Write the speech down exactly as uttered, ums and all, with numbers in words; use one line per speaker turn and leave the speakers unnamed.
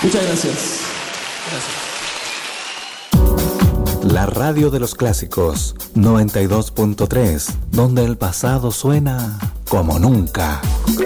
Muchas gracias.
Gracias. La radio de los clásicos, noventa y dos punto tres, donde el pasado suena como nunca.